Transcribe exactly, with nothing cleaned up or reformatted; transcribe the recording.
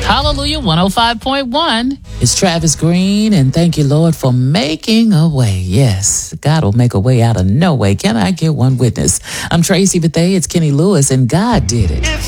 Hallelujah one oh five point one. It's Travis Green, and thank you, Lord, for making a way. Yes, God will make a way out of no way. Can I get one witness? I'm Tracy Bethea. It's Kenny Lewis, and God did it.